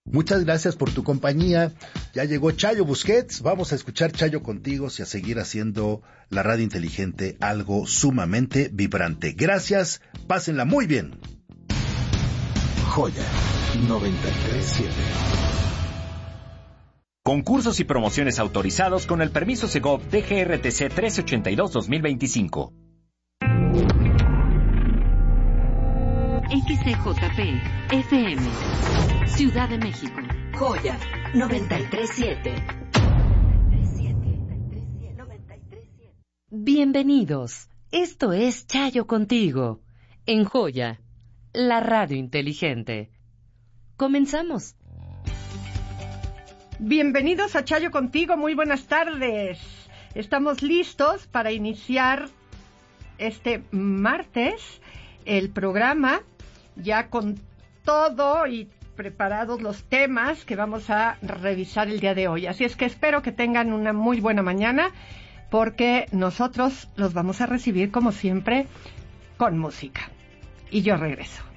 Muchas gracias por tu compañía. Ya llegó Chayo Busquets. Vamos a escuchar Chayo contigo y a seguir haciendo la radio inteligente algo sumamente vibrante. Gracias. Pásenla muy bien. Joya 93.7. Concursos y promociones autorizados con el permiso Segov DGRTC 1382-2025. XCJP FM, Ciudad de México. Joya 93.7. Bienvenidos. Esto es Chayo contigo, en Joya, la radio inteligente. Comenzamos. Bienvenidos a Chayo contigo, muy buenas tardes. Estamos listos para iniciar este martes el programa, ya con todo y preparados los temas que vamos a revisar el día de hoy. Así es que espero que tengan una muy buena mañana, porque nosotros los vamos a recibir como siempre con música. Y yo regreso.